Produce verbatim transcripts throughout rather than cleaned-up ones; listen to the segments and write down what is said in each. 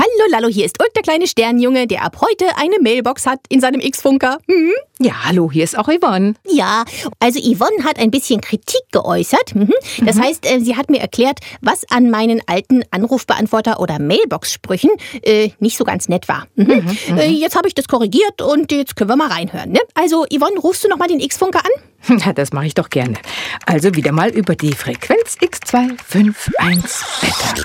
Hallo Lallo, hier ist Ulk, der kleine Sternjunge, der ab heute eine Mailbox hat in seinem X-Funker. Mhm. Ja, hallo, hier ist auch Yvonne. Ja, also Yvonne hat ein bisschen Kritik geäußert. Mhm. Das mhm. heißt, äh, sie hat mir erklärt, was an meinen alten Anrufbeantworter- oder Mailbox-Sprüchen äh, nicht so ganz nett war. Mhm. Mhm, mhm. Äh, jetzt habe ich das korrigiert und jetzt können wir mal reinhören. Ne? Also Yvonne, rufst du noch mal den X-Funker an? Ja, das mache ich doch gerne. Also wieder mal über die Frequenz X zwei fünf eins Beta.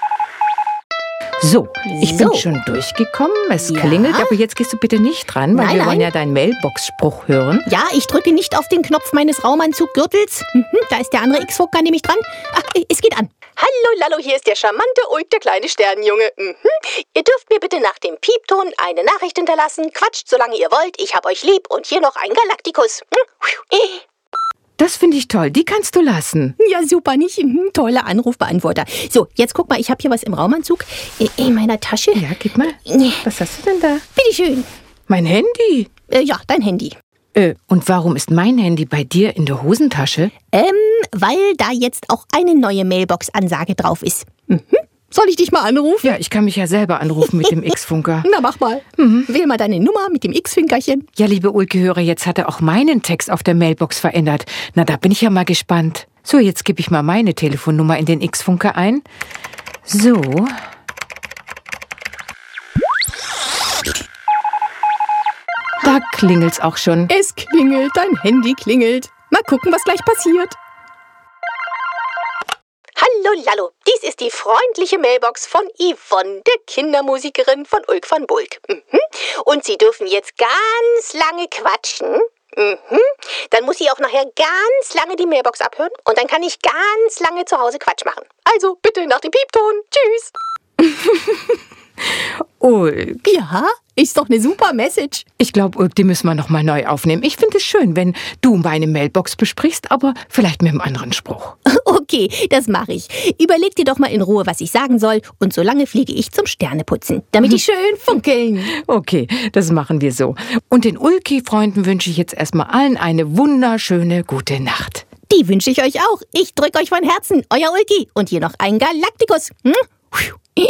So, ich So. bin schon durchgekommen. Es Ja? klingelt, aber jetzt gehst du bitte nicht dran, weil Nein, wir nein. wollen ja deinen Mailbox-Spruch hören. Ja, ich drücke nicht auf den Knopf meines Raumanzuggürtels. Mhm. Da ist der andere X-Funker nämlich dran. Ach, es geht an. Hallo Lallo, hier ist der charmante Ulk, der kleine Sternjunge. Mhm. Ihr dürft mir bitte nach dem Piepton eine Nachricht hinterlassen. Quatscht, solange ihr wollt. Ich hab euch lieb. Und hier noch ein Galaktikus. Hm? Das finde ich toll, die kannst du lassen. Ja, super, nicht? Mhm, toller Anrufbeantworter. So, jetzt guck mal, ich habe hier was im Raumanzug äh, in meiner Tasche. Ja, gib mal. Nee. Was hast du denn da? Bitteschön. Mein Handy. Äh, ja, dein Handy. Äh, und warum ist mein Handy bei dir in der Hosentasche? Ähm, weil da jetzt auch eine neue Mailbox-Ansage drauf ist. Mhm. Soll ich dich mal anrufen? Ja, ich kann mich ja selber anrufen mit dem X-Funker. Na, mach mal. Mhm. Wähl mal deine Nummer mit dem X-Fingerchen. Ja, liebe Ulke-Hörer, jetzt hat er auch meinen Text auf der Mailbox verändert. Na, da bin ich ja mal gespannt. So, jetzt gebe ich mal meine Telefonnummer in den X-Funker ein. So. Da klingelt's auch schon. Es klingelt, dein Handy klingelt. Mal gucken, was gleich passiert. Hallo Lallo, dies ist die freundliche Mailbox von Yvonne, der Kindermusikerin von Ulk van Bulk. Mhm. Und Sie dürfen jetzt ganz lange quatschen. Mhm. Dann muss sie auch nachher ganz lange die Mailbox abhören und dann kann ich ganz lange zu Hause Quatsch machen. Also bitte nach dem Piepton. Tschüss. Ulk. Ja, ist doch eine super Message. Ich glaube, Ulk, die müssen wir noch mal neu aufnehmen. Ich finde es schön, wenn du meine Mailbox besprichst, aber vielleicht mit einem anderen Spruch. Okay, das mache ich. Überleg dir doch mal in Ruhe, was ich sagen soll. Und solange fliege ich zum Sterneputzen, damit die schön funkeln. Okay, das machen wir so. Und den Ulki-Freunden wünsche ich jetzt erstmal allen eine wunderschöne gute Nacht. Die wünsche ich euch auch. Ich drücke euch von Herzen. Euer Ulki. Und hier noch ein Galaktikus. Hm?